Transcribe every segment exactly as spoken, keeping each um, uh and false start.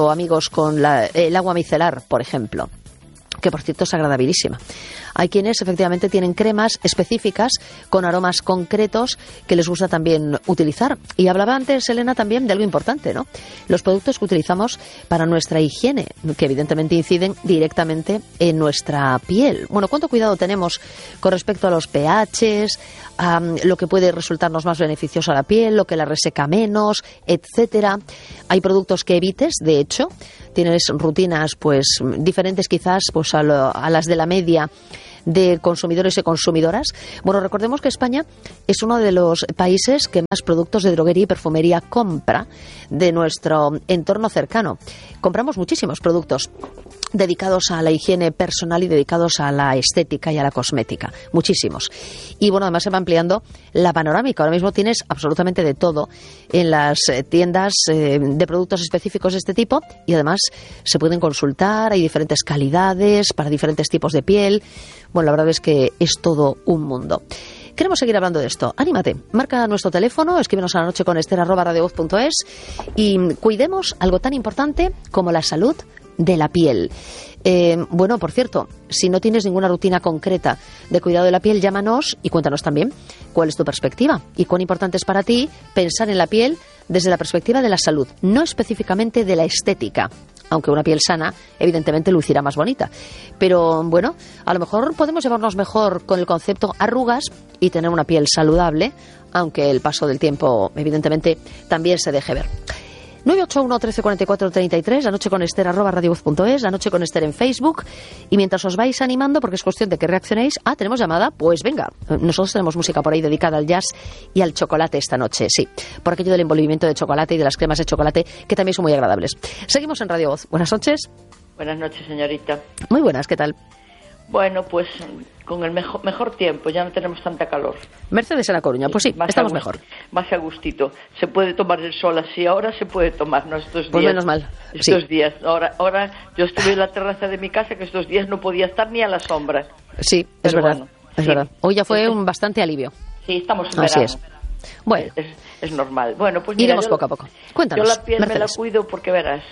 tiempo, amigos, con la, el agua micelar, por ejemplo, que por cierto es agradabilísima. Hay quienes efectivamente tienen cremas específicas con aromas concretos que les gusta también utilizar. Y hablaba antes, Elena, también de algo importante, ¿no? Los productos que utilizamos para nuestra higiene, que evidentemente inciden directamente en nuestra piel. Bueno, ¿cuánto cuidado tenemos con respecto a los pHs, a lo que puede resultarnos más beneficioso a la piel, lo que la reseca menos, etcétera? Hay productos que evites, de hecho, tienes rutinas pues diferentes quizás pues a, lo, a las de la media de consumidores y consumidoras. Bueno, recordemos que España es uno de los países que más productos de droguería y perfumería compra de nuestro entorno cercano. Compramos muchísimos productos dedicados a la higiene personal y dedicados a la estética y a la cosmética. Muchísimos. Y bueno, además se va ampliando la panorámica. Ahora mismo tienes absolutamente de todo en las tiendas eh, de productos específicos de este tipo y además se pueden consultar, hay diferentes calidades para diferentes tipos de piel. Bueno, la verdad es que es todo un mundo. Queremos seguir hablando de esto. Anímate, marca nuestro teléfono, escríbenos a la noche con Ester arroba radiovoz punto es y cuidemos algo tan importante como la salud de la piel. Eh, bueno, por cierto, si no tienes ninguna rutina concreta de cuidado de la piel, llámanos y cuéntanos también cuál es tu perspectiva y cuán importante es para ti pensar en la piel desde la perspectiva de la salud, no específicamente de la estética. Aunque una piel sana, evidentemente, lucirá más bonita. Pero, bueno, a lo mejor podemos llevarnos mejor con el concepto arrugas y tener una piel saludable, aunque el paso del tiempo, evidentemente, también se deje ver. nueve ocho uno, trece cuarenta y cuatro, treinta y tres, la noche con Ester, arroba radiovoz punto es, la noche con Ester en Facebook. Y mientras os vais animando, porque es cuestión de que reaccionéis, ah, ¿tenemos llamada? Pues venga, nosotros tenemos música por ahí dedicada al jazz y al chocolate esta noche, sí, por aquello del envolvimiento de chocolate y de las cremas de chocolate, que también son muy agradables. Seguimos en Radio Voz. Buenas noches. Buenas noches, señorita. Muy buenas, ¿qué tal? Bueno, pues con el mejor, mejor tiempo, ya no tenemos tanta calor. Mercedes en La Coruña, pues sí, más estamos gust- mejor. Más a gustito. Se puede tomar el sol así, ahora se puede tomar, ¿no? Estos días. Pues menos mal. Estos sí. días. Ahora, ahora yo estuve en la terraza de mi casa, que estos días no podía estar ni a la sombra. Sí, Pero es verdad. bueno, es sí. verdad. Hoy ya fue Es- un bastante alivio. Sí, estamos en Así verano. es. Bueno, Es, es normal. Bueno, pues mira, iremos yo, poco a poco. Cuéntanos, yo la piel Mercedes. me la cuido porque verás,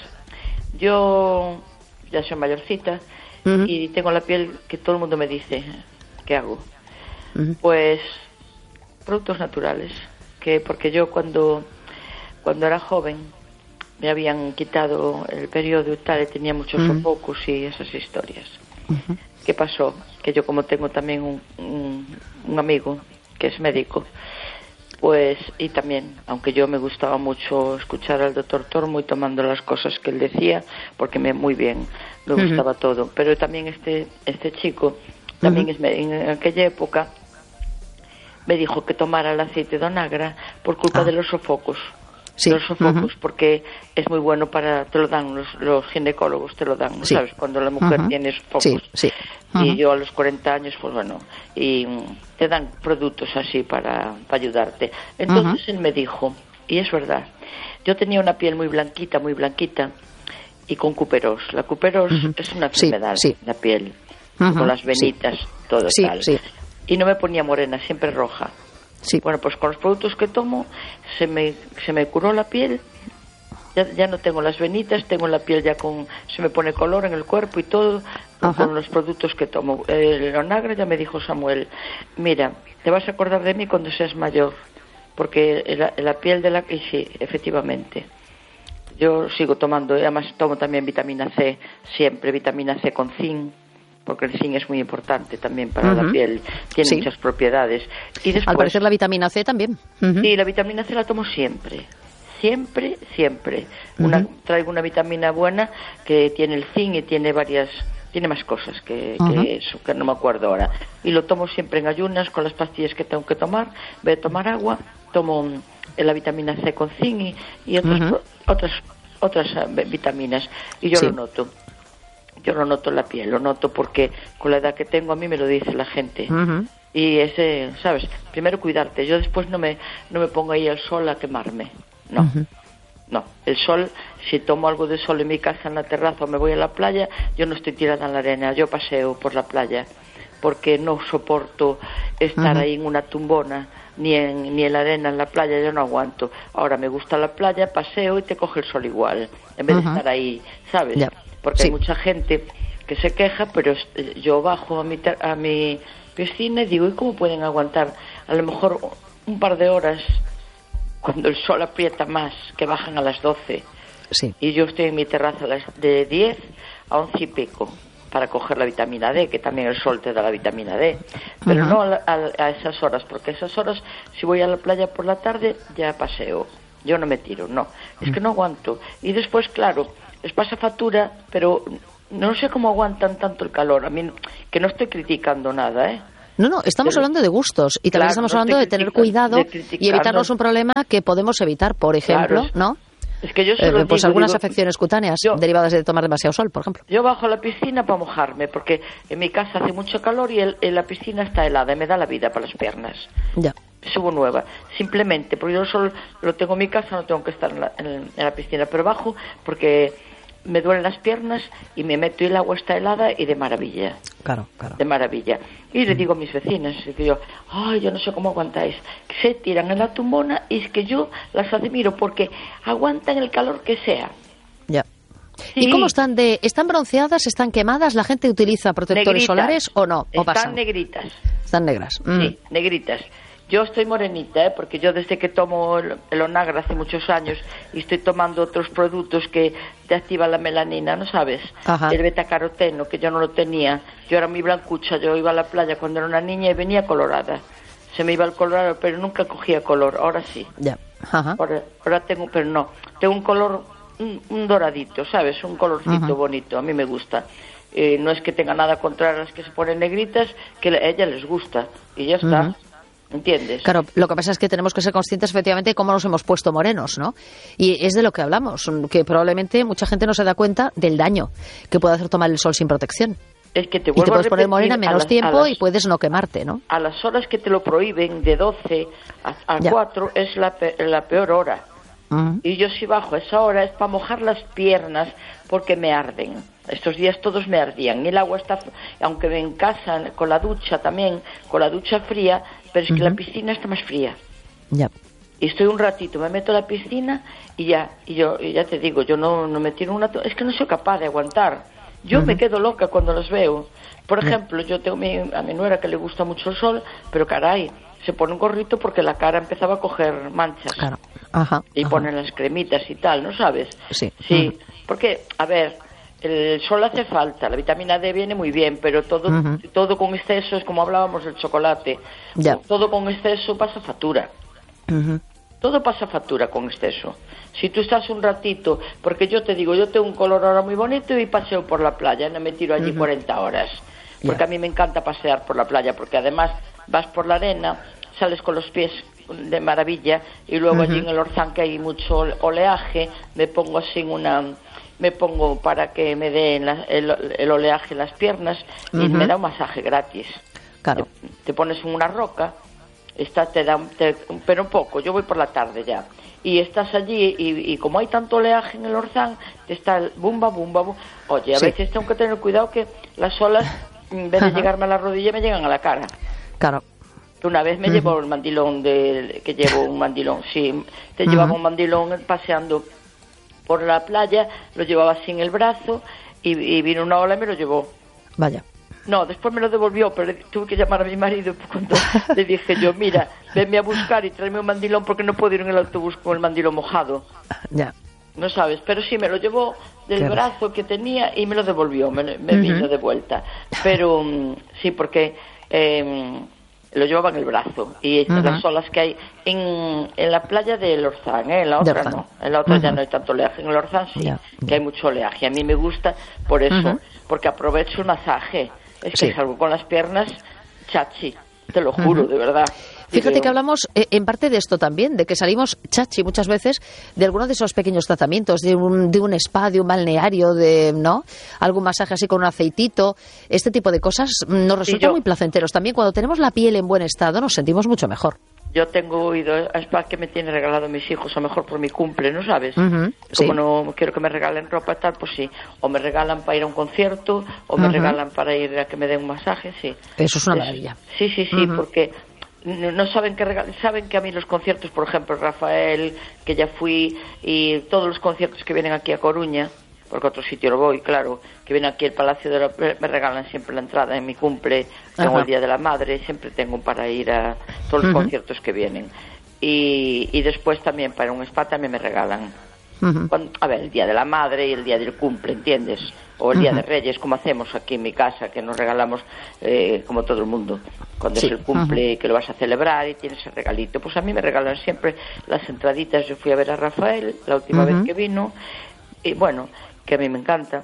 yo ya soy mayorcita Uh-huh. y tengo la piel que todo el mundo me dice, ¿qué hago? Uh-huh. Pues productos naturales, que porque yo cuando cuando era joven me habían quitado el periodo y tal, y tenía muchos Uh-huh. sofocos y esas historias. Uh-huh. ¿Qué pasó? Que yo, como tengo también un, un, un amigo que es médico, pues, y también, aunque yo me gustaba mucho escuchar al doctor Tormo y tomando las cosas que él decía, porque me muy bien, me Uh-huh. gustaba todo, pero también este este chico, también Uh-huh. es, en aquella época, me dijo que tomara el aceite de onagra por culpa Ah. de los sofocos. Sí. Los sofocos, Uh-huh. porque es muy bueno para, te lo dan los, los ginecólogos, te lo dan, Sí. ¿sabes? Cuando la mujer Uh-huh. tiene sofocos. Sí, sí. Y Uh-huh. yo a los cuarenta años, pues bueno, y mm, te dan productos así para, para ayudarte. Entonces Uh-huh. él me dijo, y es verdad, yo tenía una piel muy blanquita, muy blanquita, y con cuperos. La cuperos Uh-huh. es una Sí, enfermedad, sí. la piel, Uh-huh. con las venitas, todo Sí, tal. sí. Y no me ponía morena, siempre roja. Sí. Bueno, pues con los productos que tomo se me, se me curó la piel. Ya, ya no tengo las venitas, tengo la piel ya con... Se me pone color en el cuerpo y todo. Ajá. Con los productos que tomo. El onagra, ya me dijo Samuel, mira, te vas a acordar de mí cuando seas mayor. Porque la, la piel de la... Y sí, efectivamente. Yo sigo tomando, además tomo también vitamina C, siempre vitamina C con zinc. Porque el zinc es muy importante también para Uh-huh. la piel, tiene Sí. muchas propiedades. Y después, Al parecer la vitamina C también. Uh-huh. sí, la vitamina C la tomo siempre, siempre, siempre. Una, Uh-huh. traigo una vitamina buena que tiene el zinc y tiene varias, tiene más cosas que, Uh-huh. que eso, que no me acuerdo ahora. Y lo tomo siempre en ayunas con las pastillas que tengo que tomar. Voy a tomar agua, tomo mm, la vitamina C con zinc y, y otras, Uh-huh. otras, otras eh, vitaminas. Y yo Sí. lo noto. Yo lo noto en la piel, lo noto porque con la edad que tengo a mí me lo dice la gente. Uh-huh. Y ese, ¿sabes? Primero cuidarte. Yo después no me no me pongo ahí al sol a quemarme. No. Uh-huh. No. El sol, si tomo algo de sol en mi casa, en la terraza o me voy a la playa, yo no estoy tirada en la arena. Yo paseo por la playa porque no soporto estar Uh-huh. ahí en una tumbona ni en, ni en la arena, en la playa, yo no aguanto. Ahora me gusta la playa, paseo y te coge el sol igual, en vez uh-huh. de estar ahí, ¿sabes? Yeah. Porque sí. hay mucha gente que se queja, pero yo bajo a mi, a mi piscina y digo, ¿y cómo pueden aguantar a lo mejor un par de horas cuando el sol aprieta más, que bajan a las doce? Sí. Y yo estoy en mi terraza a las de diez a once y pico para coger la vitamina D, que también el sol te da la vitamina D, pero uh-huh. no a, a, a esas horas, porque esas horas, si voy a la playa por la tarde, ya paseo, yo no me tiro, no, es uh-huh. que no aguanto. Y después, claro, les pasa factura, pero no sé cómo aguantan tanto el calor, a mí, que no estoy criticando nada, ¿eh? No, no, estamos pero, hablando de gustos y también claro, estamos no hablando de tener cuidado de y evitarnos un problema que podemos evitar, por ejemplo, claro, ¿no? Es que yo se eh, lo pues digo, algunas digo, afecciones cutáneas yo, derivadas de tomar demasiado sol, por ejemplo. Yo bajo a la piscina para mojarme, porque en mi casa hace mucho calor y el, en la piscina está helada y me da la vida para las piernas. Ya. Subo nueva, simplemente, porque yo solo lo tengo en mi casa, no tengo que estar en la, en, en la piscina, pero bajo porque me duelen las piernas y me meto y el agua está helada y de maravilla. Claro, claro. De maravilla. Y le digo a mis vecinas, digo yo, ay, yo no sé cómo aguantáis. Se tiran en la tumbona y es que yo las admiro porque aguantan el calor que sea. Ya. Sí. ¿Y cómo están de están bronceadas, están quemadas? ¿La gente utiliza protectores negritas. Solares o no? ¿O están pasan? negritas. Están negras. Mm. Sí, negritas. Yo estoy morenita, ¿eh? Porque yo desde que tomo el, el Onagra hace muchos años y estoy tomando otros productos que te activan la melanina, ¿no sabes? Ajá. El betacaroteno, que yo no lo tenía. Yo era muy blancucha, yo iba a la playa cuando era una niña y venía colorada. Se me iba el colorado, pero nunca cogía color, ahora sí. Ya. Ajá. Ahora, ahora tengo, pero no, tengo un color, un, un doradito, ¿sabes? Un colorcito uh-huh. bonito, a mí me gusta. Eh, no es que tenga nada contra las que se ponen negritas, que a ella les gusta, y ya está. Uh-huh. ¿Entiendes? Claro, lo que pasa es que tenemos que ser conscientes efectivamente de cómo nos hemos puesto morenos, ¿no? Y es de lo que hablamos, que probablemente mucha gente no se da cuenta del daño que puede hacer tomar el sol sin protección. Es que te y te puedes poner morena menos las, tiempo las, y puedes no quemarte, ¿no? A las horas que te lo prohíben, de doce a, a cuatro, es la, pe, la peor hora. Uh-huh. Y yo si bajo a esa hora es para mojar las piernas porque me arden. Estos días todos me ardían. El agua está, aunque me en casa con la ducha también, con la ducha fría, pero es que uh-huh. la piscina está más fría. Ya. Y estoy un ratito, me meto a la piscina y ya, y yo y ya te digo, yo no, no me tiro una... Es que no soy capaz de aguantar. Yo uh-huh. me quedo loca cuando los veo. Por ejemplo, yo tengo mi, a mi nuera que le gusta mucho el sol, pero caray, se pone un gorrito porque la cara empezaba a coger manchas. Claro. Ajá, y ajá. ponen las cremitas y tal, ¿no sabes? Sí. Sí, uh-huh. porque, a ver, el sol hace falta, la vitamina D viene muy bien, pero todo uh-huh. todo con exceso es como hablábamos del chocolate. Ya. Todo con exceso pasa factura. Uh-huh. Todo pasa factura con exceso. Si tú estás un ratito, porque yo te digo, yo tengo un color ahora muy bonito y paseo por la playa, no me tiro allí uh-huh. cuarenta horas, porque yeah. a mí me encanta pasear por la playa, porque además vas por la arena, sales con los pies de maravilla y luego uh-huh. allí en el Orzán que hay mucho oleaje, me pongo así una... me pongo para que me den la, el, el oleaje en las piernas y uh-huh. me da un masaje gratis. Claro. Te, te pones en una roca, está, te da, te, pero poco, yo voy por la tarde ya. Y estás allí y, y como hay tanto oleaje en el Orzán, te está el bumba, bumba, bumba. Oye, a sí. veces tengo que tener cuidado que las olas, en vez de uh-huh. llegarme a la rodilla, me llegan a la cara. Claro. Una vez me uh-huh. llevó el mandilón, de, que llevo un mandilón, sí, te uh-huh. llevaba un mandilón paseando por la playa, lo llevaba así en el brazo y, y vino una ola y me lo llevó. Vaya. No, después me lo devolvió, pero tuve que llamar a mi marido cuando le dije yo, mira, venme a buscar y tráeme un mandilón porque no puedo ir en el autobús con el mandilón mojado. Ya. No sabes, pero sí, me lo llevó del Qué brazo raro. que tenía y me lo devolvió, me, me uh-huh. vino de vuelta. Pero um, sí, porque... Eh, lo llevaba en el brazo y uh-huh. las olas que hay en, en la playa del Orzán, ¿eh? En la otra no, en la otra uh-huh. ya no hay tanto oleaje, en el Orzán sí, yeah. que hay mucho oleaje, a mí me gusta por eso, uh-huh. porque aprovecho el masaje, es que sí. salgo con las piernas chachi, te lo juro, uh-huh. de verdad. Fíjate Pero... que hablamos eh, en parte de esto también, de que salimos chachi muchas veces de alguno de esos pequeños tratamientos, de un, de un spa, de un balneario, de no algún masaje así con un aceitito, este tipo de cosas nos resultan yo... muy placenteros. También cuando tenemos la piel en buen estado nos sentimos mucho mejor. Yo tengo ido a spa que me tienen regalado mis hijos, a lo mejor por mi cumple, ¿no sabes? Uh-huh, Como sí. no quiero que me regalen ropa tal, pues sí. O me regalan para ir a un concierto, o me uh-huh. regalan para ir a que me den un masaje, sí. Eso es una es, maravilla. Sí, sí, sí, uh-huh. porque no saben que regalar, saben que a mí los conciertos, por ejemplo, Rafael, que ya fui, y todos los conciertos que vienen aquí a Coruña, porque a otro sitio lo voy, claro, que vienen aquí al Palacio de la... me regalan siempre la entrada en mi cumple, tengo el Día de la Madre, siempre tengo para ir a todos los uh-huh. conciertos que vienen. Y, y después también para un spa también me regalan. Uh-huh. Cuando, a ver, el Día de la Madre y el Día del Cumple, ¿entiendes? O el Día uh-huh. de Reyes, como hacemos aquí en mi casa, que nos regalamos eh, como todo el mundo. Cuando sí. es el cumple, uh-huh. que lo vas a celebrar y tienes el regalito. Pues a mí me regalan siempre las entraditas. Yo fui a ver a Rafael la última uh-huh. vez que vino. Y bueno, que a mí me encanta.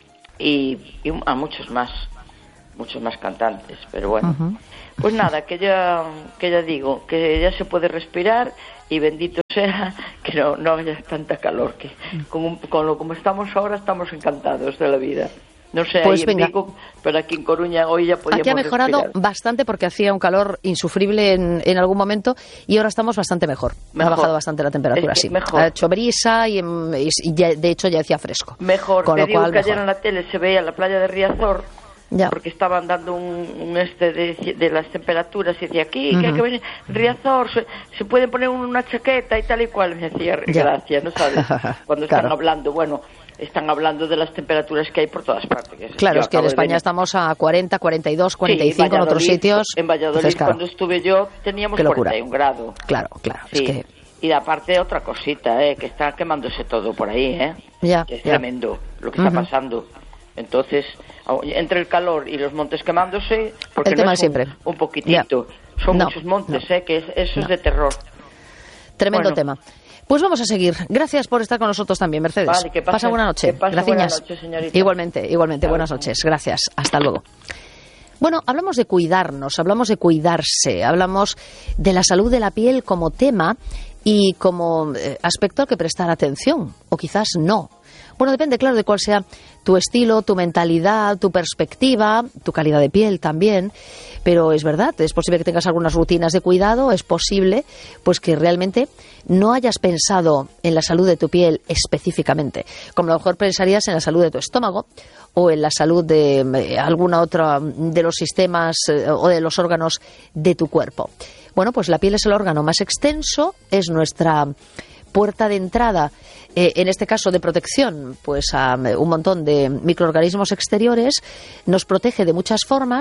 Y, y a muchos más, muchos más cantantes. Pero bueno, uh-huh. pues nada, que ya, que ya digo, que ya se puede respirar. Y bendito sea que no, no haya tanta calor, que con, con lo como estamos ahora estamos encantados de la vida. No sé, pues ahí venga. en Vigo, pero aquí en Coruña hoy ya podíamos Aquí ha mejorado respirar. Bastante porque hacía un calor insufrible en, en algún momento y ahora estamos bastante mejor. mejor. Ha bajado bastante la temperatura, es que sí. Mejor. Ha hecho brisa y, y ya, de hecho ya decía fresco. Mejor, con te lo digo cual, que mejor. ayer en la tele se veía la playa de Riazor. Ya. Porque estaban dando un, un este de, de las temperaturas y decía aquí uh-huh. que hay que venir Riazor, se, se pueden poner una chaqueta y tal y cual. Me decía ya. Gracias, ¿no sabes? Cuando claro. están hablando, bueno, están hablando de las temperaturas que hay por todas partes. Que claro, es que en España estamos a cuarenta, cuarenta y dos, cuarenta y cinco sí, en otros sitios. En Valladolid, Entonces, claro. cuando estuve yo, teníamos cuarenta y un grados. Claro, claro. Sí. Es que... Y aparte otra cosita, ¿eh? Que está quemándose todo por ahí, ¿eh? Ya, que es ya. tremendo lo que uh-huh. está pasando. Entonces, entre el calor y los montes quemándose, porque el tema no es es un, siempre. un poquitito, yeah. son no, muchos montes, no. ¿eh? Que es, eso no. es de terror. Tremendo bueno. tema. Pues vamos a seguir. Gracias por estar con nosotros también, Mercedes. Vale, que pase, pasa buena noche. Gracias. Buenas noches, señorita. Igualmente, igualmente. Claro. Buenas noches. Gracias. Hasta luego. Bueno, hablamos de cuidarnos, hablamos de cuidarse, hablamos de la salud de la piel como tema y como eh, aspecto al que prestar atención, o quizás no. Bueno, depende, claro, de cuál sea tu estilo, tu mentalidad, tu perspectiva, tu calidad de piel también. Pero es verdad, es posible que tengas algunas rutinas de cuidado, es posible pues que realmente no hayas pensado en la salud de tu piel específicamente, como a lo mejor pensarías en la salud de tu estómago o en la salud de eh, alguna otra de los sistemas eh, o de los órganos de tu cuerpo. Bueno, pues la piel es el órgano más extenso, es nuestra puerta de entrada, eh, en este caso de protección, pues a un montón de microorganismos exteriores, nos protege de muchas formas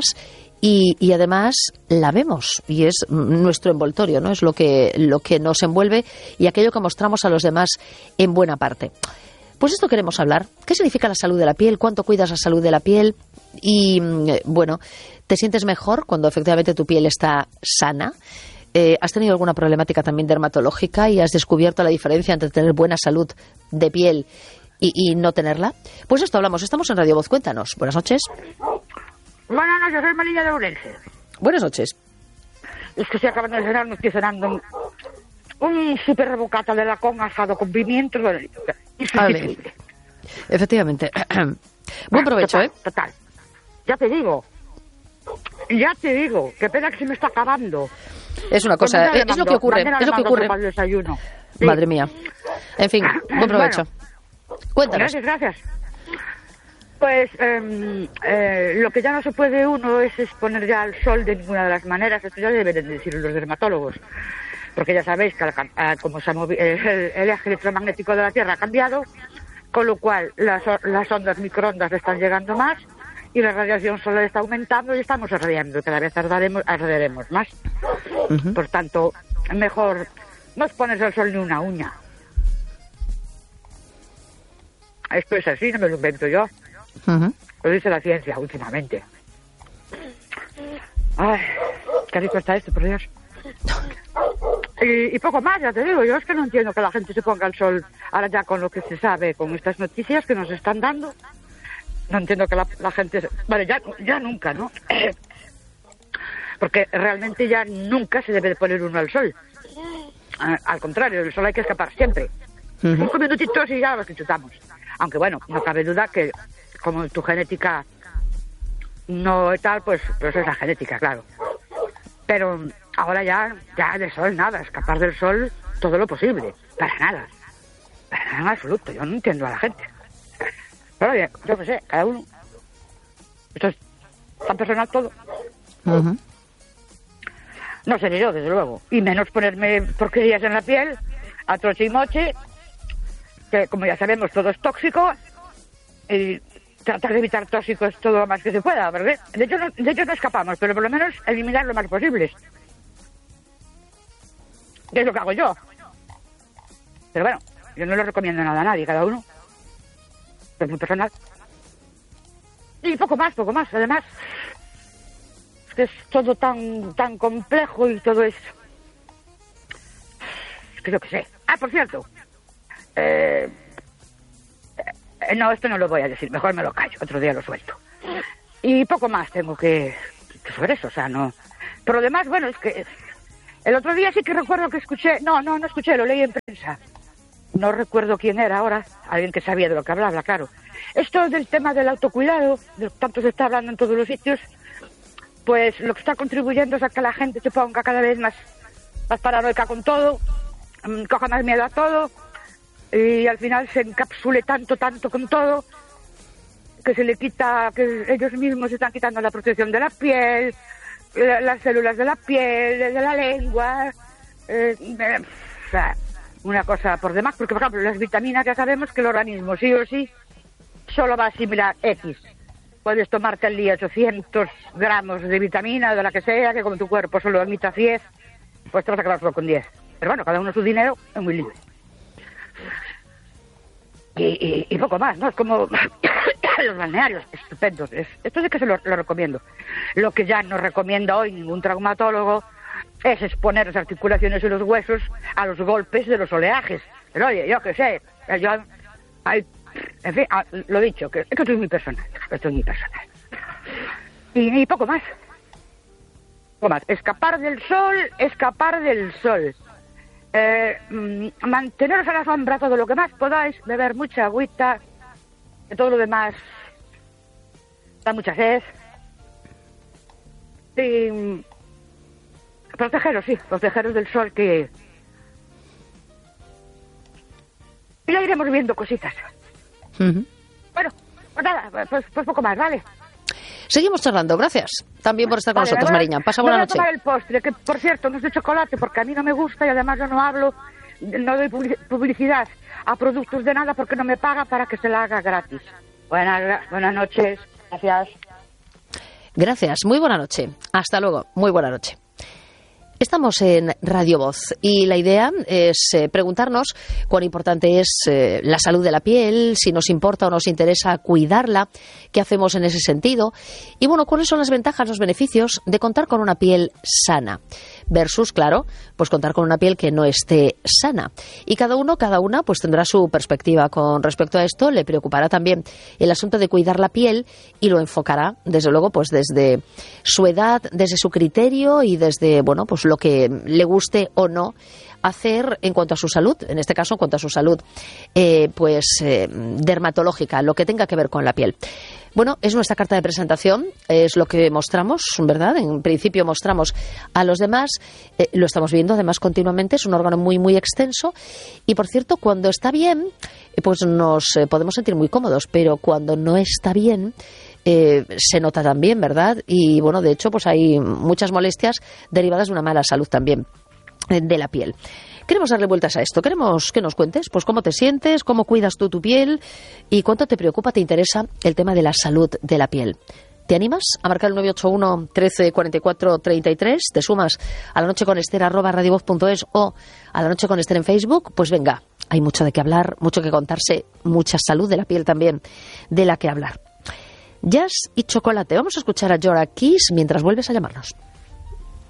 y, y además la vemos y es nuestro envoltorio, ¿no? Es lo que, lo que nos envuelve y aquello que mostramos a los demás en buena parte. Pues esto queremos hablar. ¿Qué significa la salud de la piel? ¿Cuánto cuidas la salud de la piel? Y, bueno, ¿te sientes mejor cuando efectivamente tu piel está sana? Eh, ¿Has tenido alguna problemática también dermatológica y has descubierto la diferencia entre tener buena salud de piel y, y no tenerla? Pues esto hablamos. Estamos en Radio Voz. Cuéntanos. Buenas noches. Buenas noches, soy María de Ourense. Buenas noches. Es que estoy acabando de cenar, me estoy cenando un, un super rebocata de lacón asado con pimientos. Vale. Efectivamente. Buen provecho, total, ¿eh? Total. Ya te digo. Ya te digo. Qué pena que se me está acabando. Es una cosa, es, es lo que ocurre, es lo que ocurre. Para el desayuno. Sí. Madre mía. En fin, buen provecho. Bueno, cuéntanos. Gracias, gracias. Pues eh, eh, lo que ya no se puede uno es exponer ya al sol de ninguna de las maneras. Esto ya deben decir los dermatólogos. Porque ya sabéis que al, como se ha movi- el, el eje electromagnético de la Tierra ha cambiado, con lo cual las, las ondas microondas están llegando más y la radiación solar está aumentando y estamos ardiendo. Cada vez ardaremos, arderemos más. Uh-huh. Por tanto, mejor no exponerse al sol ni una uña. Esto es así, no me lo invento yo. Uh-huh. Lo dice la ciencia últimamente. Ay, qué rico está esto, por Dios. Y, y poco más, ya te digo, yo es que no entiendo que la gente se ponga al sol ahora ya con lo que se sabe, con estas noticias que nos están dando. No entiendo que la, la gente... Vale, ya, ya nunca, ¿no? Porque realmente ya nunca se debe de poner uno al sol. Uh, al contrario, el sol hay que escapar siempre. Uh-huh. Cinco minutitos y ya los que chutamos. Aunque bueno, no cabe duda que como tu genética no es tal, pues, pues es la genética, claro. Pero ahora ya, ya de sol nada, escapar del sol todo lo posible. Para nada. Para nada en absoluto. Yo no entiendo a la gente. Pero bien, yo qué sé, cada uno. Esto es tan personal todo. Uh-huh. No seré yo, desde luego. Y menos ponerme porquerías en la piel, a troche y moche, que como ya sabemos todo es tóxico, y tratar de evitar tóxicos todo lo más que se pueda, ¿verdad? De hecho no, de hecho no escapamos, pero por lo menos eliminar lo más posible. Que es lo que hago yo. Pero bueno, yo no lo recomiendo nada a nadie, cada uno. Es muy personal. Y poco más, poco más. Además, es que es todo tan tan complejo y todo es... Es que yo qué sé. Ah, por cierto. Eh... eh, No, esto no lo voy a decir. Mejor me lo callo. Otro día lo suelto. Y poco más tengo que... que sobre eso, o sea, no... Pero además, bueno, es que... El otro día sí que recuerdo que escuché... No, no, no escuché, lo leí en prensa. No recuerdo quién era ahora. Alguien que sabía de lo que hablaba, claro. Esto del tema del autocuidado, de tanto se está hablando en todos los sitios, pues lo que está contribuyendo es a que la gente se ponga cada vez más, más paranoica con todo, mmm, coja más miedo a todo, y al final se encapsule tanto, tanto con todo, que se le quita, que ellos mismos se están quitando la protección de la piel, la, las células de la piel, de la lengua, eh, eh, o sea, una cosa por demás, porque por ejemplo las vitaminas ya sabemos que el organismo sí o sí solo va a asimilar X. Puedes tomarte al día ochocientos gramos de vitamina, de la que sea, que como tu cuerpo solo emita diez, pues te vas a acabar solo con diez. Pero bueno, cada uno su dinero es muy libre. Y, y, y poco más, ¿no? Es como los balnearios, estupendos. Es, esto sí que se lo, lo recomiendo. Lo que ya no recomienda hoy ningún traumatólogo es exponer las articulaciones y los huesos a los golpes de los oleajes. Pero oye, yo qué sé, yo... Hay, en fin, lo dicho, que esto es muy personal. Esto es muy personal. Y, y poco más. Poco más. Escapar del sol, escapar del sol. Eh, manteneros a la sombra todo lo que más podáis, beber mucha agüita, que todo lo demás da mucha sed. Y protegeros, sí, protegeros del sol, que y ya iremos viendo cositas. Uh-huh. Bueno, pues nada, pues, pues poco más, ¿vale? Seguimos charlando, gracias. También por estar con vale, nosotros, voy a, Mariña. Pasa buena voy a noche. tomar el postre, que por cierto no es de chocolate, porque a mí no me gusta y además yo no hablo, no doy publicidad a productos de nada porque no me paga para que se la haga gratis. Buenas, buenas noches, gracias. Gracias, muy buena noche. Hasta luego, muy buena noche. Estamos en Radio Voz y la idea es eh, preguntarnos cuán importante es eh, la salud de la piel, si nos importa o nos interesa cuidarla, qué hacemos en ese sentido y, bueno, cuáles son las ventajas, los beneficios de contar con una piel sana versus, claro, pues contar con una piel que no esté sana. Y cada uno, cada una, pues tendrá su perspectiva con respecto a esto. Le preocupará también el asunto de cuidar la piel y lo enfocará, desde luego, pues desde su edad, desde su criterio y desde, bueno, pues lo que le guste o no hacer en cuanto a su salud, en este caso en cuanto a su salud eh, pues eh, dermatológica, lo que tenga que ver con la piel. Bueno, es nuestra carta de presentación, es lo que mostramos, ¿verdad? En principio mostramos a los demás, eh, lo estamos viendo además continuamente, es un órgano muy, muy extenso y, por cierto, cuando está bien, eh, pues nos eh, podemos sentir muy cómodos, pero cuando no está bien, Eh, se nota también, ¿verdad? Y bueno, de hecho, pues hay muchas molestias derivadas de una mala salud también eh, de la piel. Queremos darle vueltas a esto, queremos que nos cuentes pues cómo te sientes, cómo cuidas tú tu piel y cuánto te preocupa, te interesa el tema de la salud de la piel. ¿Te animas a marcar el nueve ocho uno, trece, cuarenta y cuatro, treinta y tres? ¿Te sumas a La Noche con Ester arroba radiovoz punto es o a La Noche con Ester en Facebook? Pues venga, hay mucho de qué hablar, mucho que contarse, mucha salud de la piel también de la que hablar. Jazz y chocolate. Vamos a escuchar a Jorah Kiss mientras vuelves a llamarnos.